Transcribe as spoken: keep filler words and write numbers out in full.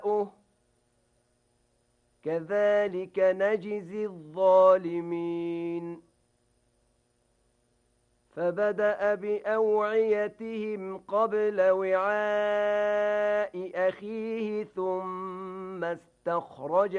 كذلك نجزي الظالمين فبدأ بأوعيتهم قبل وعاء أخيه ثم استخرج